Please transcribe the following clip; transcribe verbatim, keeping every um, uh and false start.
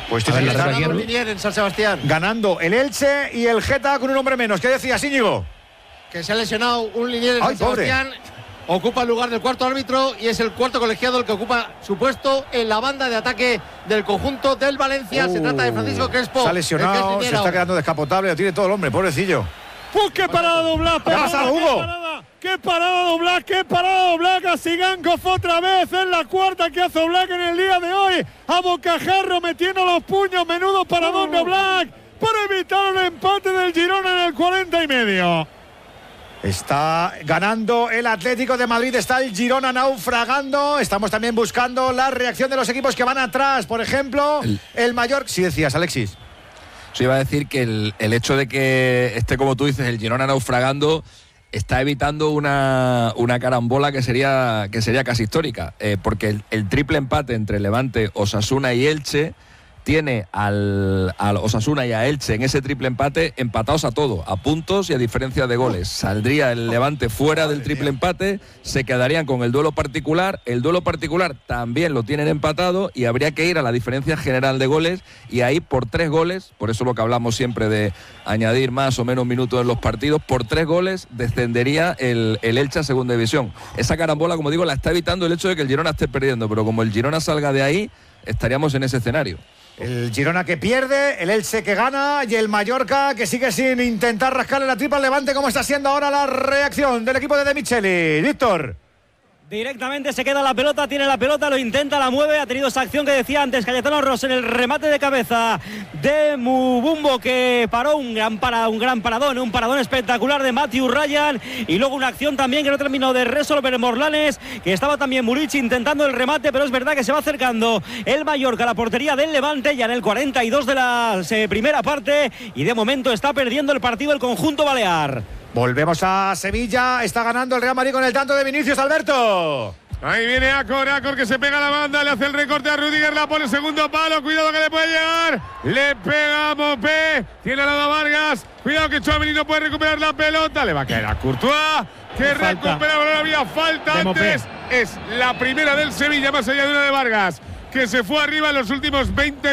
Pues tiene que estar ganando Linier en San Sebastián. Ganando el Elche y el Geta con un hombre menos. ¿Qué decías, Íñigo? Que se ha lesionado un Linier en Ay, San pobre. Sebastián. Ocupa el lugar del cuarto árbitro y es el cuarto colegiado el que ocupa su puesto en la banda de ataque del conjunto del Valencia. Uh, se trata de Francisco Crespo. Se ha lesionado, se está quedando descapotable, lo tiene todo el hombre, pobrecillo. ¡Pues qué parada doblada! ¿Qué ha pasado, Hugo? ¡Qué parada doblada! ¡Qué parada doblada! Sigankov otra vez, es la cuarta que hace Oblak en el día de hoy. A bocajarro metiendo los puños, menudo paradón de Oblak para evitar el empate del Girona en el cuarenta y medio. Está ganando el Atlético de Madrid, está el Girona naufragando. Estamos también buscando la reacción de los equipos que van atrás. Por ejemplo, el, el Mallorca. Sí decías, Alexis. Yo iba a decir que el, el hecho de que esté, como tú dices, el Girona naufragando está evitando una, una carambola que sería, que sería casi histórica, eh, porque el, el triple empate entre Levante, Osasuna y Elche tiene al, al Osasuna y a Elche en ese triple empate empatados a todo, a puntos y a diferencia de goles. Saldría el Levante fuera del triple empate, se quedarían con el duelo particular, el duelo particular también lo tienen empatado y habría que ir a la diferencia general de goles y ahí por tres goles, por eso lo que hablamos siempre de añadir más o menos minutos en los partidos, por tres goles descendería el, el Elche a segunda división. Esa carambola, como digo, la está evitando el hecho de que el Girona esté perdiendo, pero como el Girona salga de ahí, estaríamos en ese escenario. El Girona que pierde, el Elche que gana y el Mallorca que sigue sin intentar rascarle la tripa al Levante. ¿Cómo está siendo ahora la reacción del equipo de De Micheli? Víctor. Directamente se queda la pelota, tiene la pelota, lo intenta, la mueve, ha tenido esa acción que decía antes Cayetano Ross en el remate de cabeza de Mubumbo que paró un gran, para, un gran paradón, un paradón espectacular de Matthew Ryan y luego una acción también que no terminó de resolver Morlanes, que estaba también Murici intentando el remate, pero es verdad que se va acercando el Mallorca a la portería del Levante ya en el cuarenta y dos de la eh, primera parte y de momento está perdiendo el partido el conjunto balear. Volvemos a Sevilla, está ganando el Real Madrid con el tanto de Vinicius, Alberto. Ahí viene Acor, Acor que se pega a la banda, le hace el recorte a Rudiger, la pone segundo palo, cuidado que le puede llegar, le pega a Mopé, tiene al lado a Vargas, cuidado que Tchouaméni no puede recuperar la pelota, le va a caer a Courtois, que recupera, no había falta antes, es la primera del Sevilla, más allá de una de Vargas, que se fue arriba en los últimos veinte